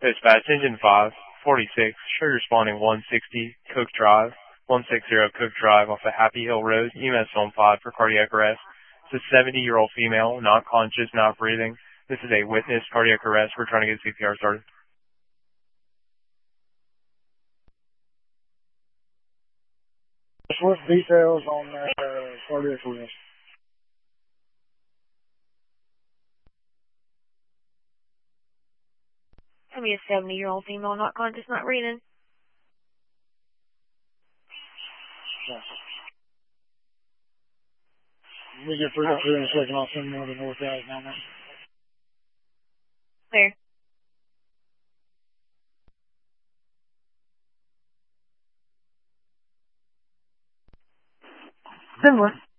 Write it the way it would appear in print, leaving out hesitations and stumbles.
Dispatch Engine 5, 46, show responding 160 Cook Drive, 160 Cook Drive off of Happy Hill Road, EMS on 5 for cardiac arrest. It's a 70-year-old female, not conscious, not breathing. This is a witness cardiac arrest. We're trying to get CPR started. What details on that cardiac arrest? I mean, a 70-year-old female, not conscious, not breathing. Yeah. We get through in a second. I'll send one of the north guys down there. Where? Send one.